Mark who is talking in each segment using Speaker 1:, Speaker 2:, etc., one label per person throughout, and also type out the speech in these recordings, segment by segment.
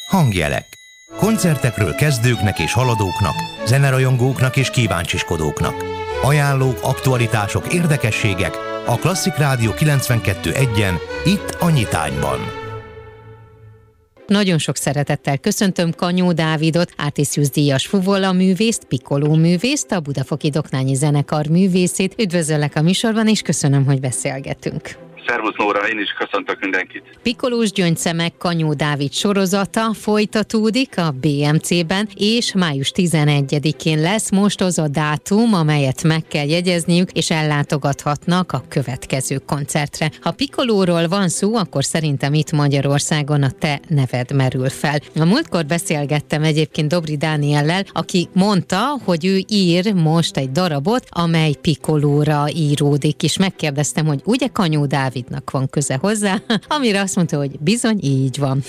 Speaker 1: Hangjelek. Koncertekről kezdőknek és haladóknak, zenerajongóknak és kíváncsiskodóknak. Ajánlók, aktualitások, érdekességek a Klasszik Rádió 92.1-en, itt a Nyitányban.
Speaker 2: Nagyon sok szeretettel köszöntöm Kanyó Dávidot, Artisius díjas fuvola művészt, Piccoló művészt, a Budafoki Doknányi Zenekar művészét. Üdvözöllek a műsorban, és köszönöm, hogy beszélgetünk.
Speaker 3: Szervusz Nóra, én is köszöntök mindenkit.
Speaker 2: Piccolós gyöngyszemek Kanyó Dávid sorozata folytatódik a BMC-ben, és május 11-én lesz most az a dátum, amelyet meg kell jegyezniük, és ellátogathatnak a következő koncertre. Ha Piccolóról van szó, akkor szerintem itt Magyarországon a te neved merül fel. A múltkor beszélgettem egyébként Dobri Dániellel, aki mondta, hogy ő ír most egy darabot, amely Piccolóra íródik, és megkérdeztem, hogy ugye Kanyó Dávidnak van köze hozzá, amire azt mondta, hogy bizony így van.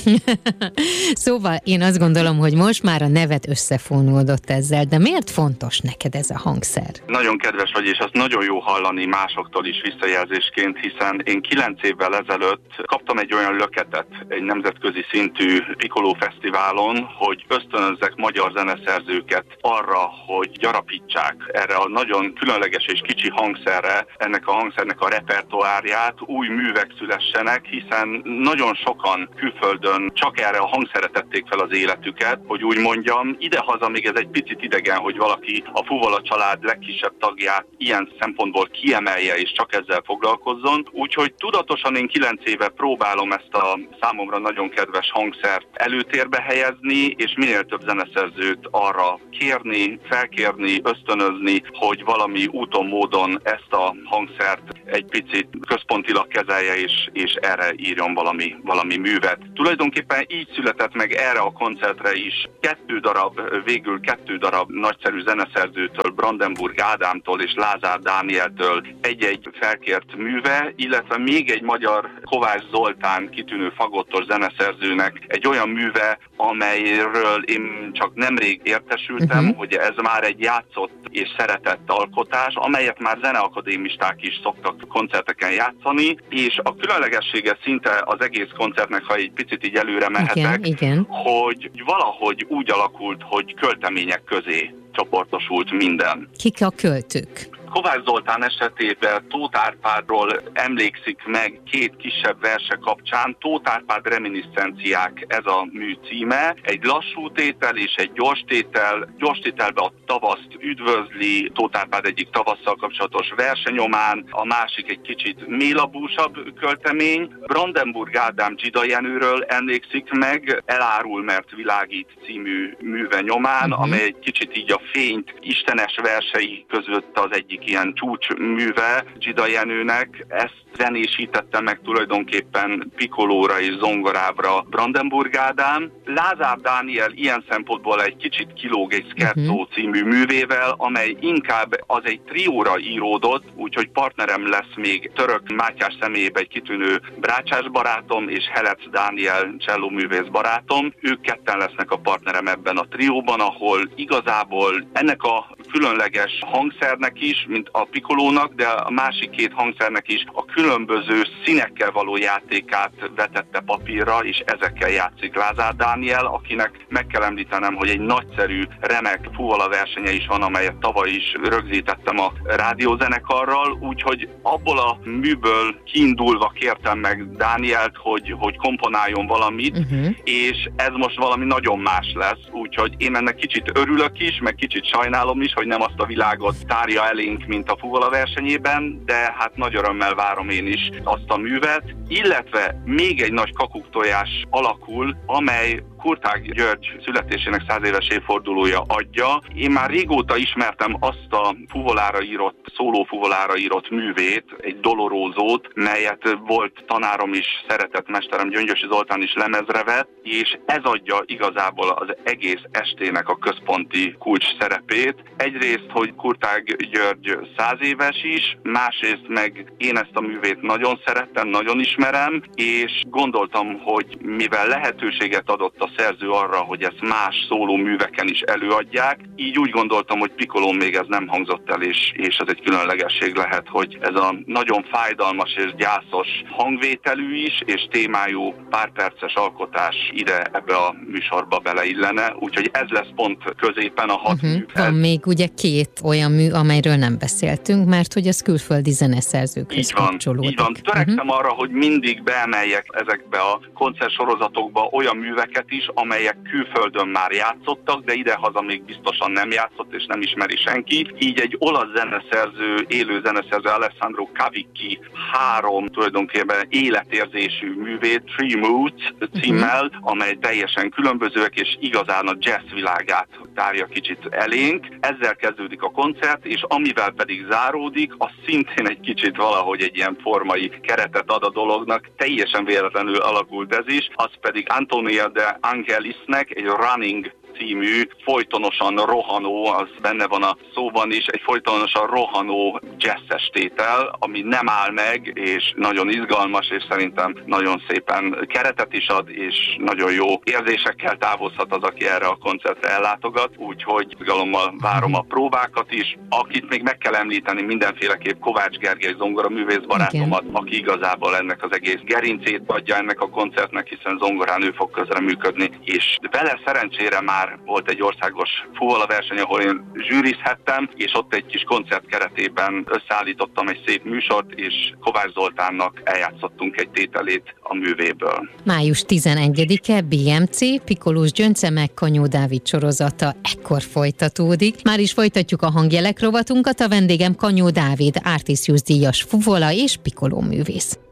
Speaker 2: Szóval én azt gondolom, hogy most már a neved összefonódott ezzel, de miért fontos neked ez a hangszer?
Speaker 3: Nagyon kedves vagy, és azt nagyon jó hallani másoktól is visszajelzésként, hiszen én 9 évvel ezelőtt kaptam egy olyan löketet egy nemzetközi szintű Piccoló fesztiválon, hogy ösztönözzek magyar zeneszerzőket arra, hogy gyarapítsák erre a nagyon különleges és kicsi hangszerre, ennek a hangszernek a repertoárját, új művek szülessenek, hiszen nagyon sokan külföldön csak erre a hangszerre tették fel az életüket, hogy úgy mondjam. Idehaza még ez egy picit idegen, hogy valaki a fuvola család legkisebb tagját ilyen szempontból kiemelje és csak ezzel foglalkozzon. Úgyhogy tudatosan én 9 éve próbálom ezt a számomra nagyon kedves hangszert előtérbe helyezni, és minél több zeneszerzőt arra kérni, felkérni, ösztönözni, hogy valami úton, módon ezt a hangszert egy picit központilag kezelje, és erre írjon valami művet. Tulajdonképpen így született meg erre a koncertre is végül kettő darab nagyszerű zeneszerzőtől, Brandenburg Ádámtól és Lázár Dánieltől egy-egy felkért műve, illetve még egy magyar Kovács Zoltán kitűnő fagottos zeneszerzőnek egy olyan műve, amelyről én csak nemrég értesültem, hogy ez már egy játszott és szeretett alkotás, amelyet már zeneakadémisták is szoktak koncerteken játszani, és a különlegessége szinte az egész koncertnek, ha egy picit így előre mehetek,
Speaker 2: igen.
Speaker 3: hogy valahogy úgy alakult, hogy költemények közé csoportosult minden.
Speaker 2: Kik a költők?
Speaker 3: Kovács Zoltán esetében Tóth Árpádról emlékszik meg 2 kisebb verse kapcsán. Tóth Árpád reminiszenciák ez a mű címe. Egy lassú tétel és egy gyors tétel. Gyors tételben a tavaszt üdvözli, Tóth Árpád egyik tavasszal kapcsolatos versenyomán, a másik egy kicsit mélabúsabb költemény. Brandenburg Ádám Dzsida Jenőről emlékszik meg, Elárul, mert világít című műve nyomán, amely egy kicsit így a fényt istenes versei között az egyik ilyen csúcsműve Dzsida Jenőnek. Ezt zenésítette meg tulajdonképpen Piccolóra és zongorábra Brandenburg Ádám. Lázár Dániel ilyen szempontból egy kicsit kilóg egy Scherzo című művével, amely inkább az egy trióra íródott, úgyhogy partnerem lesz még Török Mátyás személyében egy kitűnő brácsás barátom, és Helec Dániel csellóművész barátom. Ők ketten lesznek a partnerem ebben a trióban, ahol igazából ennek a különleges hangszernek is, mint a Piccolónak, de a másik 2 hangszernek is a különböző színekkel való játékát vetette papírra, és ezekkel játszik Lázár Dániel, akinek meg kell említenem, hogy egy nagyszerű, remek fuvola versenye is van, amelyet tavaly is rögzítettem a rádiózenekarral, úgyhogy abból a műből kiindulva kértem meg Dánielt, hogy komponáljon valamit, és ez most valami nagyon más lesz, úgyhogy én ennek kicsit örülök is, meg kicsit sajnálom is, hogy nem azt a világot tárja elénk, mint a fuvola versenyében, de hát nagy örömmel várom én is azt a művet, illetve még egy nagy kakuktojás alakul, amely Kurtág György születésének 100 éves évfordulója adja. Én már régóta ismertem azt a fuvolára írott, szóló fuvolára írott művét, egy Dolorózót, melyet volt tanárom is, szeretett mesterem Gyöngyösi Zoltán is lemezre vett, és ez adja igazából az egész estének a központi kulcs szerepét. Egyrészt, hogy Kurtág György 100 éves is, másrészt meg én ezt a művét nagyon szerettem, nagyon ismerem, és gondoltam, hogy mivel lehetőséget adott a a szerző arra, hogy ezt más szólóműveken is előadják. Így úgy gondoltam, hogy Piccolón még ez nem hangzott el, és ez egy különlegesség lehet, hogy ez a nagyon fájdalmas és gyászos hangvételű is, és témájú párperces alkotás ide ebbe a műsorba beleillene, úgyhogy ez lesz pont középen a 6 mű.
Speaker 2: Van még ugye 2 olyan mű, amelyről nem beszéltünk, mert hogy az külföldi zeneszerzőkhöz kapcsolódik.
Speaker 3: Így van. Törekszem arra, hogy mindig beemeljek ezekbe a koncertsorozatokba olyan műveket is, amelyek külföldön már játszottak, de idehaza még biztosan nem játszott, és nem ismeri senki. Így egy olasz zeneszerző, élő zeneszerző Alessandro Cavicchi 3 tulajdonképpen életérzésű művét, Three Moods címmel, amely teljesen különbözőek, és igazán a jazz világát tárja kicsit elénk. Ezzel kezdődik a koncert, és amivel pedig záródik, az szintén egy kicsit valahogy egy ilyen formai keretet ad a dolognak. Teljesen véletlenül alakult ez is, az pedig Antonia de Angelisnek egy Running című, folytonosan rohanó, az benne van a szóban is, egy folytonosan rohanó jazzes tétel, ami nem áll meg, és nagyon izgalmas, és szerintem nagyon szépen keretet is ad, és nagyon jó érzésekkel távozhat az, aki erre a koncertre ellátogat, úgyhogy izgalommal várom a próbákat is. Akit még meg kell említeni mindenféleképp, Kovács Gergely zongoraművész barátomat, aki igazából ennek az egész gerincét adja ennek a koncertnek, hiszen zongorán ő fog közreműködni, és vele szerencsére már volt egy országos fuvola-verseny, ahol én zsűrizhettem, és ott egy kis koncert keretében összeállítottam egy szép műsort, és Kovács Zoltánnak eljátszottunk egy tételét a művéből.
Speaker 2: Május 11-e BMC, Piccolós Gyöngyce meg Kanyó Dávid sorozata ekkor folytatódik. Már is folytatjuk a hangjelek rovatunkat, a vendégem Kanyó Dávid, Artisius díjas fuvola és Piccoló művész.